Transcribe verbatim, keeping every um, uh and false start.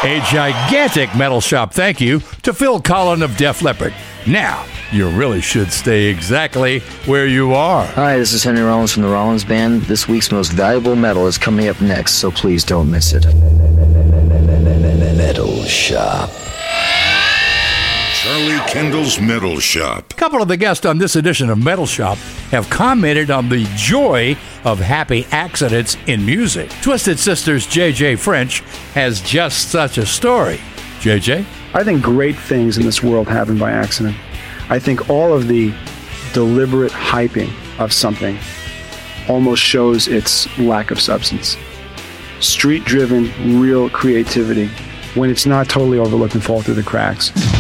A gigantic metal shop thank you to Phil Collen of Def Leppard. Now, you really should stay exactly where you are. Hi, this is Henry Rollins from the Rollins Band. This week's most valuable metal is coming up next, so please don't miss it. Metal Shop. Charlie Kendall's Metal Shop. A couple of the guests on this edition of Metal Shop have commented on the joy of happy accidents in music. Twisted Sister's J J French has just such a story. J J? I think great things in this world happen by accident. I think all of the deliberate hyping of something almost shows its lack of substance. Street-driven, real creativity, when it's not totally overlooked and fall through the cracks.